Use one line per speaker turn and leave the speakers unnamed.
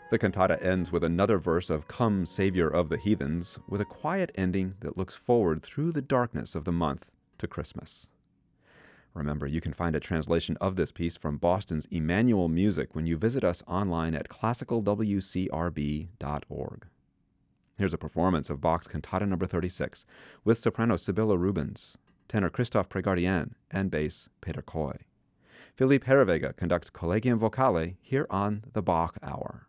The cantata ends with another verse of Come, Savior of the Heathens, with a quiet ending that looks forward through the darkness of the month to Christmas. Remember, you can find a translation of this piece from Boston's Emmanuel Music when you visit us online at classicalwcrb.org. Here's a performance of Bach's Cantata No. 36 with soprano Sibylla Rubens, tenor Christophe Prégardien, and bass Peter Coy. Philippe Herreweghe conducts Collegium Vocale here on the Bach Hour.